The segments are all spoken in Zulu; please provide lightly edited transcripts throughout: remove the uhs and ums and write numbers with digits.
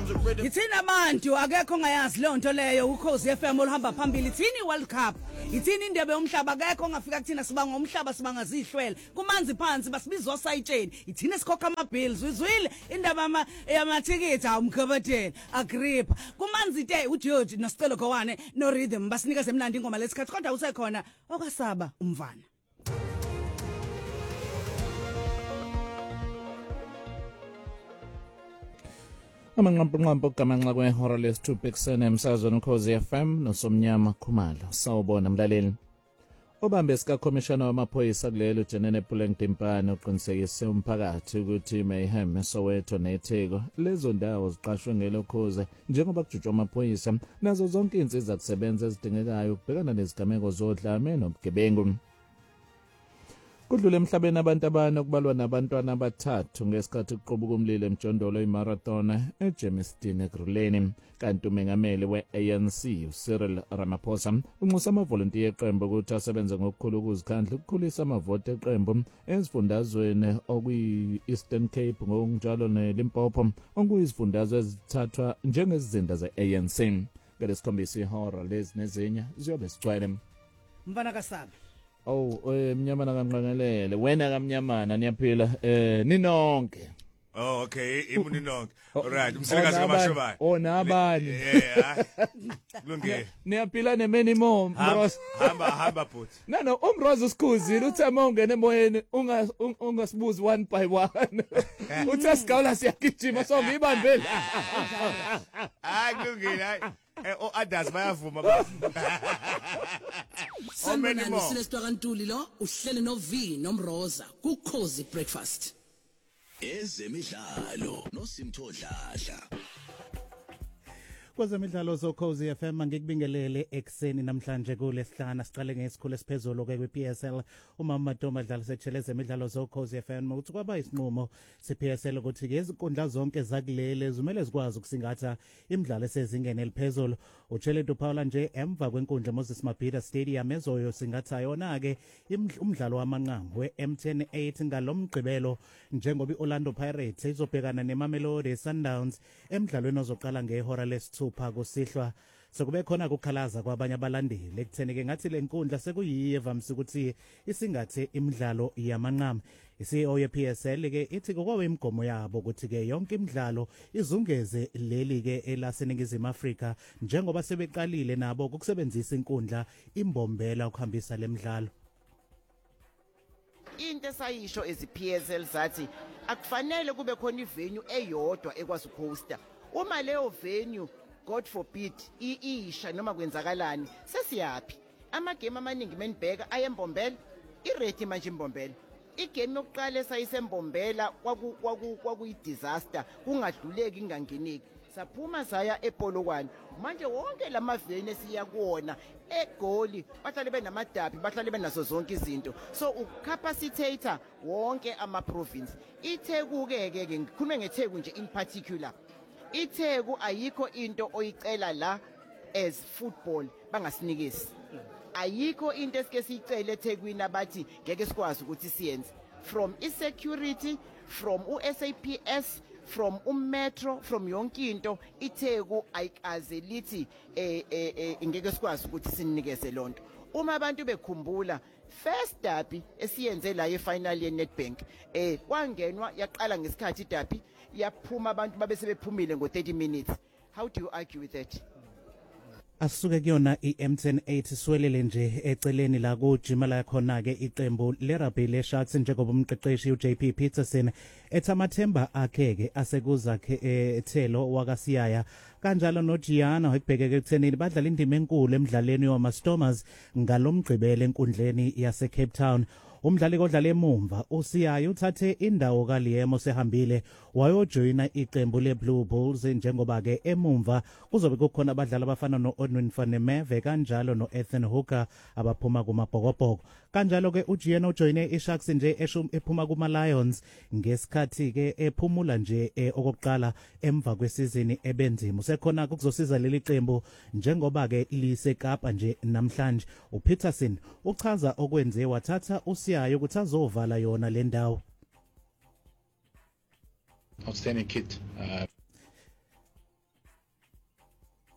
Ithina abantu akekho ngayazi leyo nto leyo Ukhozi FM olihamba phambili ithini World Cup ithini indebe yomhlaba akekho ongafika kuthina sibanga umhlaba sibanga zihlwele kumanzi phansi basibizwa sayitsheni ithina sikhokha ama bills wizwile indaba yamathikithi umkhabatheni Agrippa kumanzi te uGeorge noSicelo Gowane no Rhythm basinika semnandi ingoma lesikhathi kodwa usekhona okasaba umvana Amanqampo gamanxa kwehora lesi-2 ekuseni emsazweni Ukhozi FM noSomnyama Khumalo sawubona mlaleli Obambe sika Commissioner wamaphoyisa kulelo Jenene Puleng Timpane uqinisekise umphakathi ukuthi Mayhem eSoweto neTheko lezo ndawo ziqashwe ngelokhoze njengoba kujutshwa amaphoyisa nazo zonke insizwa kusebenza ezidingekayo ukubhekana nezigameko zodlame nobugebengu Kudlule emhlabeni abantu abane kubalwa nabantwana abathathu ngesikhathi kuqubuka umlilo emjondolo iMarathon eGermiston eGruleni kanti umengameli we-ANC uCyril Ramaphosa unxusa amavolontiya eqembu ukuthi asebenze ngokukhulu ukuzikhandla ukukhulisa amavoti eqembu ezifundazweni okuyi-Eastern Cape ngokunjalo neLimpopo okuyizifundazwe ezithathwa njengezizinda ze-ANC ngalesikhombisa ihora lezi nezinye ziyobe sigcwele Mfana kaSaba mnyamana kanqangelele wena kamnyamana niyaphila ninonke okay imuninonke alright umsakazi kaMashobane nabani kulungile niyaphila nemeni mo Mroza hamba bhuti no uMroza usikhuzile uthi ungene emoyeni ungasibuzi one by one uthi asigawula siyagijima so ngibambe la kulungile others bayavuma ba Sanibonani Silestwa kaNtuli lo uhlele no V noMroza kuKhozi breakfast Ezemidlalo noSimthodlahla Kwezemidlalo zoKhozi FM ngikubingelele ekseni namhlanje kulesihlanu siqale ngesikhulu esiphezulu ke kwiPSL umama Matoma dlala secheleze imidlalo zoKhozi FM uthi kwaba isinqumo sePSL ukuthi ngezinkundla zonke zakulele zimele zikwazi ukusingatha imidlalo esezingeni eliphezulu uCheledu Paula nje emva kwenkundla Moses Mabhida Stadium ezoyo singatha yona ke umdlalo wamanqamu weM10 8 ngalomgqibelo njengoba iOrlando Pirates izobhekana neMamelodi Sundowns emidlalweni ozoqala ngehora lesi kusihlwa sokube khona ukukhalaza kwabanye abalandeli ekutheni ke ngathi lenkundla sekuyiye evamisa ukuthi isingathe imidlalo yamanqamu iCEO yePSL ke ithi kokwawe imigomo yabo ukuthi ke yonke imidlalo izungeze leli ke elaseningizimu Afrika njengoba sebeqalile nabo ukusebenzisa inkundla imbombela ukuhambisa lemidlalo into esayisho eziPSL sathi akufanele kube khona ivenue eyodwa ekwazi ukuhosta uma leyo venue God forbid iisha noma kwenzakalani sesiyapi amagame amaningi menibheka ayembombela iready manje imbombela igame yokuqala esayisembombela kwakuyidisaster kungadluleki ingangeneki saphuma saya ePolokwane manje wonke lamaveni esiya kuona egoli bahlale benamadabi bahlale benazo zonke izinto so ucapacitator wonke ama province iTheku ke ngikhulume ngeTheku nje in particular iTheku ayikho into oyicela la as football bangasinikezi ayikho into esike siyicela eThekwini abathi ngeke sikwazi ukuthi siyenze from insecurity from uSAPS from umetro from yonke into iTheku ayikaze lithi ngeke sikwazi ukuthi sinikeze lonto uma abantu bekhumbula first derby esiyenze la yefinal yeNedbank kwangenwa yaqala ngesikhathi derby yaphuma abantu babe sebephumile ngo30 minutes how do you argue with that Asuke kuyona iM10 8 swelele nje eceleni la kujima la khona ke iqembu leRugby leSharks njengoba umqeqeshi uJP Peterson ethamathemba akhe ke asekuza ke ethelo wakasiyaya kanjalo noGiana ekubhekeke ekuthenini badlala indima enkulu emidlalweni wamaStormers ngalomgqibelo enkundleni yase Cape Town umdlali kodlala emumva uSiyaya uthathe indawo kaLiemo sehambile wayojoyina iqembu leBlue Bulls njengoba ke emumva kuzobe kukhona abadlali abafana noOdwin van der Merwe kanjalo noEthan Hooker abaphuma kumaBhokobhoko kanjalo ke uGiana ujoyine iSharks nje ephuma kumaLions ngesikhathi ke ephumula nje okokuqala emva kwesizini ebenzima usekhona ukuzosiza leli qembu njengoba ke liseKapa nje namhlanje uPeterson uchaza okwenze wathatha uSiyaya ukuthi azovala yona le ndawo outstanding kit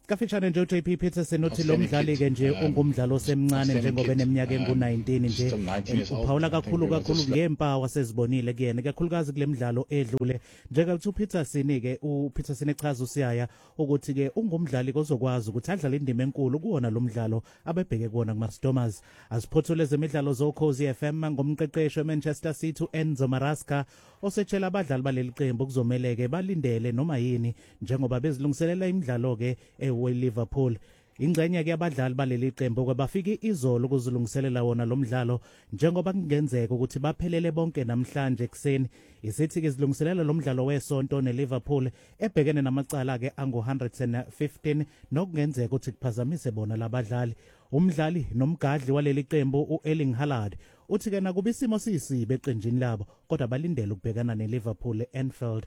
Kafishane nje uJP Peterson uthi lo mdlali ke nje ungumdlalo osemncane njengoba eneminyaka engu19 nje uphawula kakhulu ngempawu asezibonile kuyena kakhulukazi kule midlalo edlule njengoba uPeterson ke uPeterson echaza uSiyaya ukuthi ke ungumdlali ozokwazi ukuthi adlale indima enkulu kuona lo mdlalo abebheke kuona kumaStormers. Asiphothule zemidlalo zoKhosi FM ngomqeqeshi weManchester City uEnzo Maresca osetshela abadlali baleli qembu kuzomeleke balindele noma yini njengoba bezilungiselela imidlalo ke eLiverpool. Ingxenye ke abadlali baleli qembu kwabafika izolo ukuzilungiselela wona lo mdlalo njengoba kungenzeka ukuthi baphelele bonke namhlanje ekseni. Isithi ke izilungiselela lo mdlalo wesonto neLiverpool ebhekene namacala ke angu115 nokungenzeka ukuthi kuphazamise bona labadlali. Umdlali nomgadli waleli qembu uErling Haaland uthi ke nakuba isimo sisibe eqenjini labo kodwa balindele ukubhekana neLiverpool eAnfield.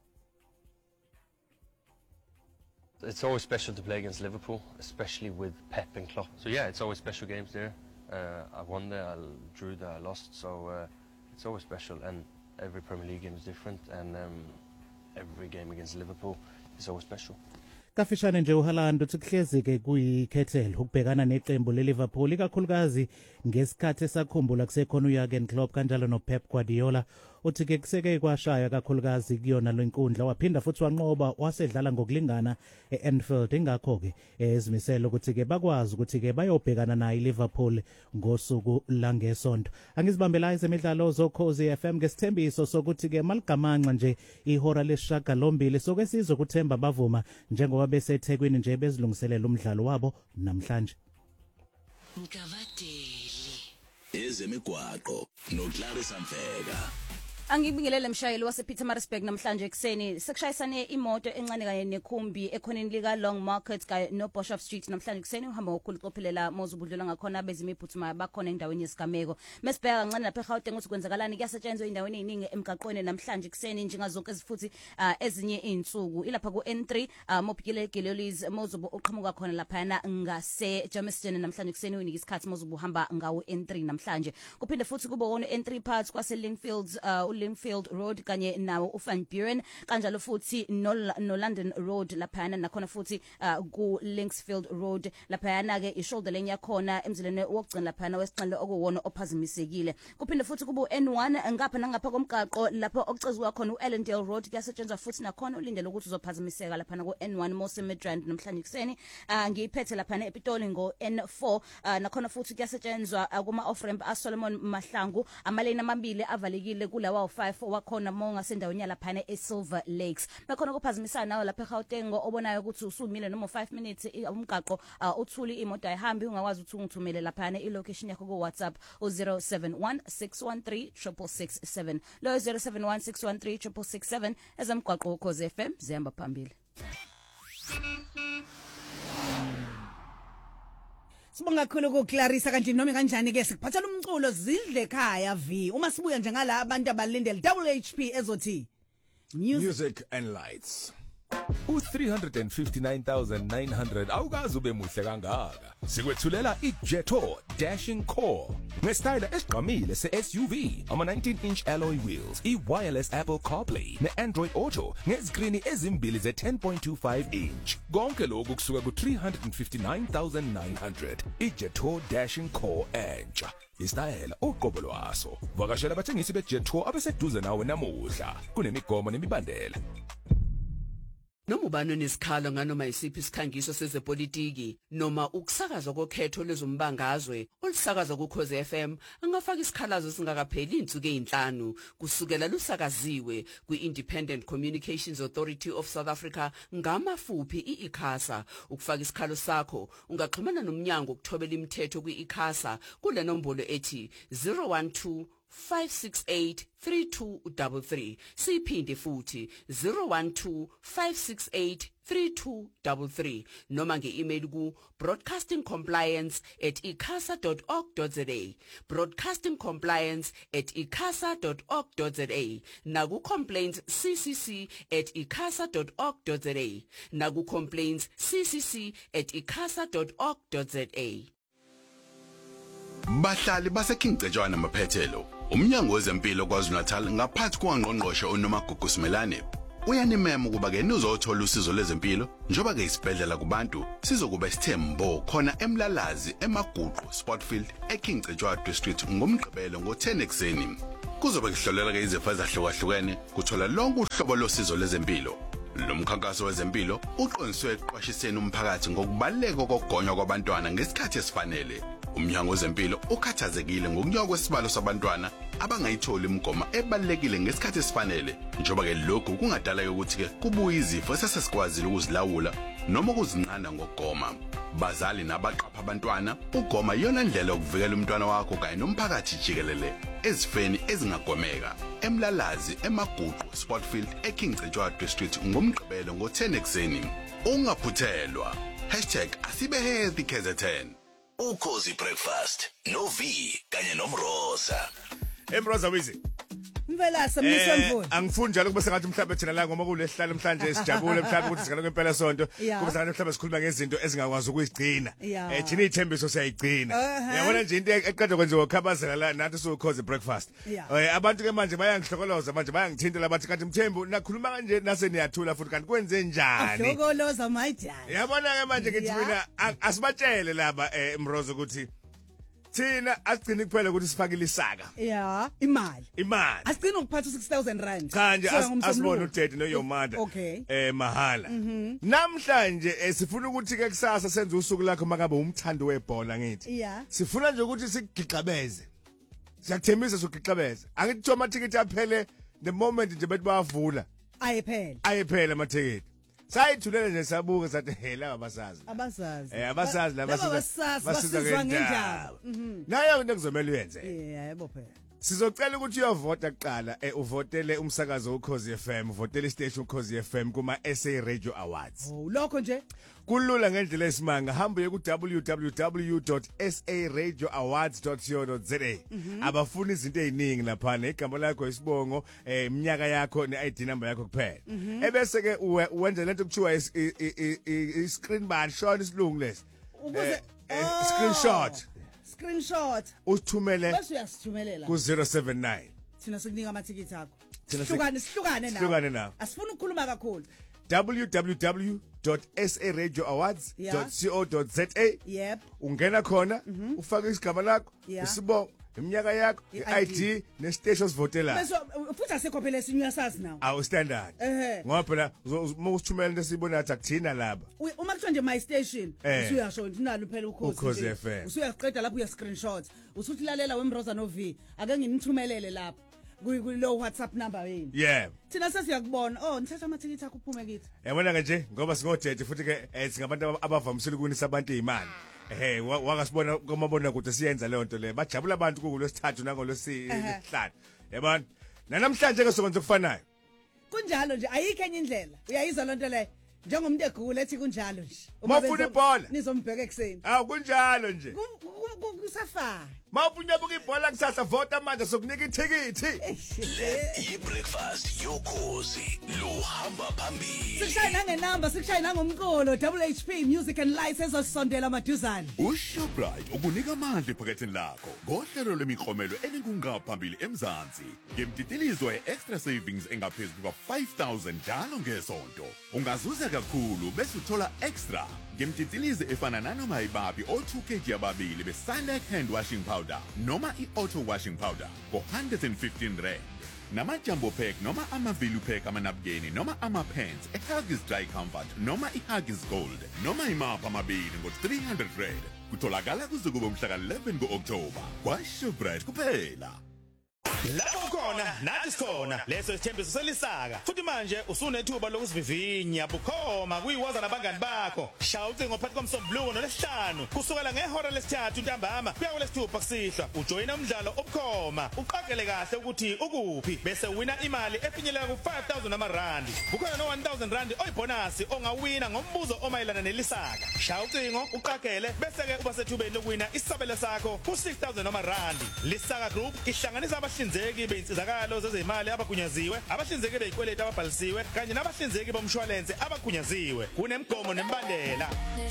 It's always special to play against Liverpool, especially with Pep and Klopp. So yeah, it's always special games there. I won there, I drew there, I lost. So it's always special, and every Premier League game is different, and every game against Liverpool is always special. Kafishane nje uHaaland uthi kuhlezi ke kuyikhethelo ukubhekana neqembu leLiverpool ikakhulukazi ngesikhathi esakhumbula kusekhona uJurgen Klopp kanjalo noPep Guardiola. Uthi ke kuseke kwashaya kakhulukazi kuyona lo inkundla waphinda futhi wanqoba wasedlala ngokulingana eAnfield ingakho ke ezimisela ukuthi ke bakwazi ukuthi ke bayobhekana nayo iLiverpool ngosuku langesonto. Angizibambela izemidlalo zoKhosi FM ngesithembiso sokuthi ke maligamanxa nje ihora lesishagalombili sokwesizwe kuThemba Bavuma njengoba beseThekwini nje bezilungiselela umdlalo wabo namhlanje. Ngavadeli ezemigwaqo noClarissa Mfeka. Angibingelele mshayeli wasePietermaritzburg namhlanje ekseni sekushayisane imoto encane kanye nekhumbi ekhoneni lika Long Market kanye no Bishop Street namhlanje ekseni uhamba ngokuqophelela mozubudlula ngakhona bezimiphuthumayo bakhona endaweni yesigameko. Mesibheka kancane lapha eGauteng ukuthi kwenzakalani kuyasetshenzwa endaweni eziningi emgaqweni namhlanje ekseni njengazonke ezifuthi ezinye izinsuku ilapha ku N3 Mopikile Gilelis mozubu oqhamuka khona lapha na ngase Jamestown namhlanje ekseni unika isikhathi mozubu uhamba ngawo N3 namhlanje kuphinde futhi kube wona N3 parts kwase Linfield Road kanye nawo uVan Buren kanjalo futhi no London Road laphana nakhona futhi ku Linksfield Road laphana ke ishoulder lane yakhona emzileni wokugcina laphana wesixhalo okuwona ophazimisekile kuphinde futhi kubu N1 ngapha nangapha komgaqo lapho okucezwe khona uEllendale Road kuyasetshenzwa futhi nakhona ulindele ukuthi uzophazamiseka laphana ku N1 Mose Midrand namhlanje kuseni ngiyiphethe laphana ePitoli ngo N4 nakhona futhi kuyasetshenzwa kuma off ramp aSolomon Mahlangu amalane amabili avalekile kulawa 5 wakhona monga sendaweni yalaphana eSilver Lakes bakhona kuphazimisana nawo lapha eGauteng obonayo ukuthi usumile noma 5 minutes umgaqo uthuli imoto ayihambi ungakwazi ukuthi ungithumele laphana ilocation yakho ku WhatsApp 0716136667 lo 0716136667 ezamgwaqo uKhosi FM zihamba phambili. Sibonga kakhulu kuClarissa kanti noma kanjani ke sikuphathela umculo zidle ekhaya V uma sibuya njengala abantu abalindele WHP ezothi Music and Lights. U359,900 awukazi ube muhle kangaka. Sikwethulela iJeto Dashing Core ngesitayile esigqamile seSUV, ama 19-inch alloy wheels, i-wireless Apple CarPlay ne-Android Auto ngezikrini ezimbili ze-10.25 inch. Konke lokhu kusuka ku359,900. iJeto Dashing Core entsha. Isitayela uqobo lwaso. Vakashela abathengisi beJeto abeseduze nawe namuhla. Kunemigomo nemibandela. Noma ubani onesikhalo nganoma isiphi isikhangiso sezepolitiki noma ukusakazwa kokhetho lezombangazwe olusakazwa kuKhosi FM angafaka isikhalazo singakapheli insuku ezinhlanu kusukela lusakaziwe kwi-Independent Communications Authority of South Africa ngamafuphi iICASA. Ukufaka isikhalo sakho ungaxhumana nomnyango ukuthobela imithetho kwi-ICASA kule nombolo ethi 012-568-3233 siphinde futhi 012-568-3233 noma nge-email ku broadcastingcompliance@icasa.org.za broadcastingcompliance@icasa.org.za naku complaints@icasa.org.za naku complaints@icasa.org.za. Bahlali baseKingcetshwana Maphethelo, umnyango wezempilo kwaZulu-Natal ngaphansi kwaNgqongqoshe uNomagugu Simelane Uyanimema ukuba ke nizothola usizo lezempilo njoba ke isibhedlela kubantu sizokuba isithembo khona eMlalazi eMaguqu Sportfield eKing Cetshwa District ngomgqibelo ngo10 ekseni. Kuzobe kuhlolela ke izifo ezahlukahlukene kuthola lonke uhlobo losizo lezempilo. Lo mkhankaso wezempilo uqondiswe eqwashiseni umphakathi ngokubaleka kokugonywa kwabantwana ngesikhathi esifanele. Umnyango wezempilo ukhathazekile ngokunyuka kwesibalo sabantwana abangayitholi imigomo ebalekile ngesikhathi esifanele njoba ke lokhu kungadala ukuthi ke kubuye izifo esesesikwazile ukuzilawula noma ukuzinqanda ngokugoma. Bazali nabaqapha abantwana ugoma yona ndlela yokuvikela umntwana wakho kanye nomphakathi jikelele ezifeni ezingagomeka. eMlalazi eMaguqu Sportfield eKing Cetshwa District ngomgqibelo ngo10 ekseni. Ungaphuthelwa #asibehealthy KZN. Ukhozi breakfast no V kanye nomroza. Emroza wizi. Mvelase mnisomvula. Angifuni njalo kube sengathi mhlawumbe thina la ngoba kulesihlalo namhlanje sijabule mhlawumbe ukuthi sikala kwempela sonto kube sengathi mhlawumbe sikhuluma ngezinto ezingakwazi ukuzigcina. Thina ithembiso siyayigcina. Yabona nje into eqedwe kwenziwa ukhabazela la nathi sukhozi breakfast. Abantu ke manje bayangihlokoloza manje bayangithinta labathi kanti Mthembu nakhuluma kanje nase niyathula futhi kanti kwenze njani? Ahlokoloza mayijani. Yabona ke manje ngithi mina asibatshele laba Mrozo ukuthi thina asigcina kuphela ukuthi sifakile isaka. Imali. Asigcina ukuphatha 6000 rand. Cha nje asibone uDade no Yomanda. Mahala. Namhlanje sifuna ukuthi ke kusasa senze usuku lakho makabe umthando webhola ngithi. Sifuna nje ukuthi sigigixabeze. Siyakuthembisa sokugixabeza. Angithi amathikiti aphele the moment nje bethi bavula. Ayephela amathikiti. Sayithulele nje sabuka sathi hela abasazi. Abasazi labasizwa ngendaba. Nayo into kuzomela uyenze. Yebo phela. Sizocela ukuthi uyovota kuqala uvotele umsakazo uKhozi FM, uvotele istation uKhozi FM kuma SA Radio Awards. Lokho nje kulula ngendlela esimanga hamba uye ku www.saradioawards.co.za. Abafuna izinto eziningi lapha igama lakho isibongo iminyaka yakho neID number yakho kuphela. Ebese ke wenza lento kuthiwa i-screen bar shot isilungu lesi. Screenshot uthumele bese uyasithumelela ku 079 thina sikunika amathikiti akho sihlukane nawo asifuna ukukhuluma kakhulu www.saradioawards.co.za. Ungena khona ufake isigaba lakho isibongo iminyaka yakho iID nestation osivotela bese futhi asekhophela esinye uyasazi nawo awu standard ngoba phela uma usithumela into sibona athi akuthina laba uma kuthiwa nje my station usuyasho unalo phela uKhozi FM usuyaqeda lapho uya screenshot usuthi lalela weMroza no V ake nginithumelele lapho kulo WhatsApp number yini thina sesiyakubona nithatha amathikiti akho uphume kithi yabona ke nje ngoba singodede futhi ke singabantu abavamisile ukunisa abantu imali wakasibona komabona ukuthi siyenza leyo nto le bajabula abantu kulesithathu nangolosihlanu yabona namhlanje ke sokwenza ukufanayo kunjalo nje ayikho enye indlela uyayizwa lento le njengomuntu egula ethi kunjalo nje mawufuna ibhola nizombheka ekseni kunjalo nje kusafana mawufuna buka ibhola kusasa vota manje sokunika ithikithi i-breakfast yokhozi luhamba phambili sikushaye nangenamba sikushaye nangomqolo WHP Music and Lights ezosondela maduzane uShoprite ukunika amandla ephaketheni lakho ngohlelo lemiklomelo elingungaphambili eMzansi ngemtitilizo extra savings engaphezulu kwa5000 njalo ngesonto ungazuza kakhulu bese uthola extra ngemtitilizo efana nanoma ibabi o2 kg ababili beSunlight hand washing powder noma iauto washing powder for 115 rand nama-jumbo pack noma ama-value pack amanabukeni noma ama-pants eHuggies Dry Comfort noma iHuggies Gold noma imapha amabili ngo-300 rand kutholakala kuze kube mhla ka-11 ku-Oktoba kwaShoprite kuphela. Lapho khona nathi sikhona leso isithembiso selisaka futhi manje usunethuba lokusivivinya bukhoma kuyiwaza nabangani bakho shaya ucingo phakathi komsombuluko nolesihlanu kusukela ngehora lesithathu ntambama kuya kulesithupha kusihla ujoyina umdlalo obukhoma uqaphele kahle ukuthi ukuphi bese wina imali efinyelela ku-5000 amarandi bukhona no-1000 rand oyibonasi ongawina ngombuzo omayelana nelisaka shaya ucingo uqaphele bese ke uba sethubeni lokuwina isabelo sakho ku-6000 amarandi. Lisaka Group ihlanganisa abahlinzeki beinsizakalo zezimali abagunyaziwe abahlinzeki beyikweleti ababhalisiwe kanye nabahlinzeki bomshwalense abagunyaziwe kunemgomo nembandela.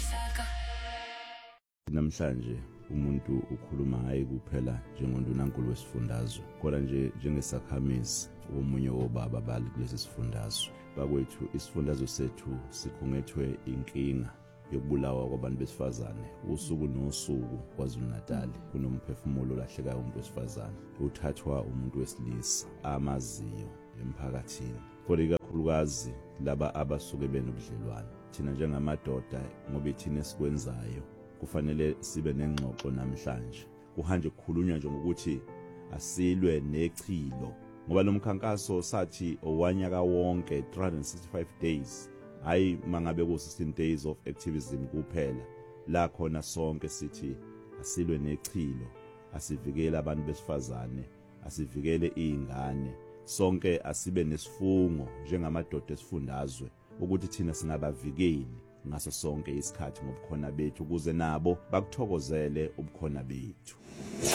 Namhlanje umuntu ukhuluma hayi kuphela njengondunankulu wesifundazwe kodwa nje njengesakhamisi womunye wobaba bali kulesi sifundazwe. Bakwethu isifundazwe sethu sikhungethwe inkinga yokubulawa kwabantu besifazane usuku nosuku KwaZulu-Natal kunomphefumulo lahlekayo umuntu wesifazane uthathwa umuntu wesilisa amaziyo emphakathini kodwa ikakhulukazi laba abasuke benobudlelwane thina njengamadoda ngoba ithina esikwenzayo kufanele sibe nengxoxo namhlanje kuhanje kukhulunywa nje ngokuthi asilwe nechilo ngoba lo mkhankaso sathi owanyaka wonke 365 days hayi mangabe ku 16 days of activism kuphela la khona sonke sithi asilwe nechilo asivikele abantu besifazane asivikele izingane sonke asibe nesifungo njengamadoda esifundazwe ukuthi thina singabavikeli ngaso sonke isikhathi ngobukhona bethu ukuze nabo bakuthokozele ubukhona bethu.